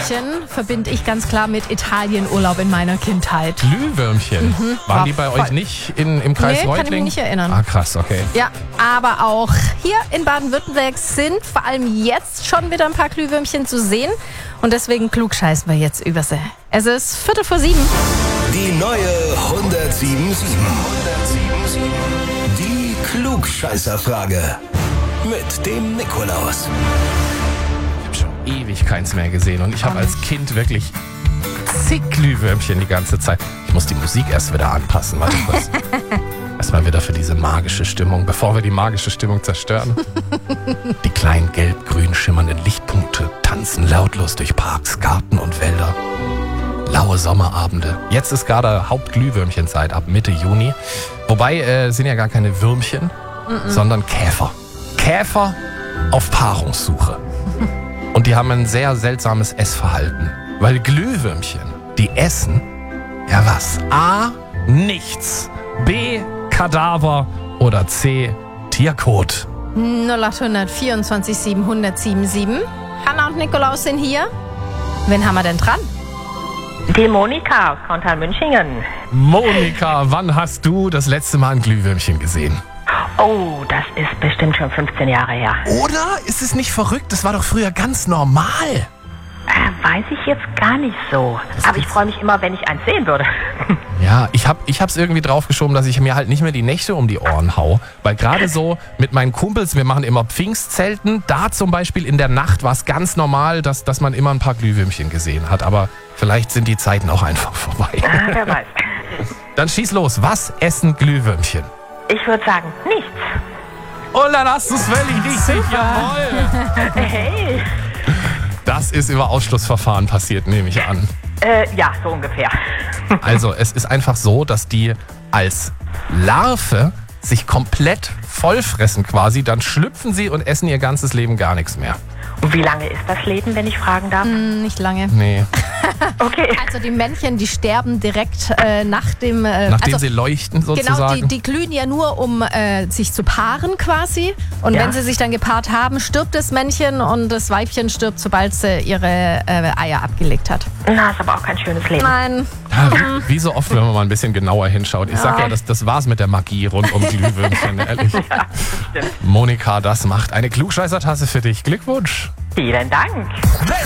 Glühwürmchen verbinde ich ganz klar mit Italienurlaub in meiner Kindheit. Glühwürmchen? Waren die bei euch nicht im Kreis Reutlingen? Kann ich mich nicht erinnern. Ah, krass, okay. Ja, aber auch hier in Baden-Württemberg sind vor allem jetzt schon wieder ein paar Glühwürmchen zu sehen. Und deswegen klugscheißen wir jetzt über sie. Es ist 6:45. Die neue 107.7. Die Klugscheißerfrage. Mit dem Nikolaus. Ich habe schon ewig keins mehr gesehen. Und ich habe als Kind wirklich zig Glühwürmchen die ganze Zeit. Ich muss die Musik erst wieder anpassen. Warte kurz. Erstmal wieder für diese magische Stimmung, bevor wir die magische Stimmung zerstören. Die kleinen gelb-grün schimmernden Lichtpunkte tanzen lautlos durch Parks, Garten und Wälder. Laue Sommerabende. Jetzt ist gerade Hauptglühwürmchenzeit ab Mitte Juni. Wobei sind ja gar keine Würmchen, sondern Käfer. Käfer auf Paarungssuche. Und die haben ein sehr seltsames Essverhalten. Weil Glühwürmchen, die essen, ja was? A, nichts. B, Kadaver. Oder C, Tierkot. 0800 24 700 77. Hanna und Nikolaus sind hier. Wen haben wir denn dran? Die Monika aus Korntal-Münchingen. Monika, wann hast du das letzte Mal ein Glühwürmchen gesehen? Oh, das ist bestimmt schon 15 Jahre her. Oder? Ist es nicht verrückt? Das war doch früher ganz normal. Weiß ich jetzt gar nicht so. Aber ich freue mich immer, wenn ich eins sehen würde. Ja, ich hab's irgendwie draufgeschoben, dass ich mir halt nicht mehr die Nächte um die Ohren hau. Weil gerade so mit meinen Kumpels, wir machen immer Pfingstzelten. Da zum Beispiel in der Nacht war es ganz normal, dass man immer ein paar Glühwürmchen gesehen hat. Aber vielleicht sind die Zeiten auch einfach vorbei. Wer weiß. Dann schieß los. Was essen Glühwürmchen? Ich würde sagen, nichts. Und dann hast du es völlig richtig. Jawohl. Hey. Das ist über Ausschlussverfahren passiert, nehme ich an. Ja, so ungefähr. Also es ist einfach so, dass die als Larve sich komplett vollfressen quasi, dann schlüpfen sie und essen ihr ganzes Leben gar nichts mehr. Und wie lange ist das Leben, wenn ich fragen darf? Nicht lange. Nee. Okay. Also die Männchen, die sterben direkt nach dem... Nachdem sie leuchten sozusagen. Genau, die glühen ja nur, um sich zu paaren quasi. Und Ja. wenn sie sich dann gepaart haben, stirbt das Männchen und das Weibchen stirbt, sobald sie ihre Eier abgelegt hat. Na, ist aber auch kein schönes Leben. Nein. Ja, wie so oft, wenn man mal ein bisschen genauer hinschaut. Ich sag ja, das war's mit der Magie rund um Glühwürmchen, ehrlich. Ja, stimmt. Monika, das macht eine Klugscheißertasse für dich. Glückwunsch. Vielen Dank.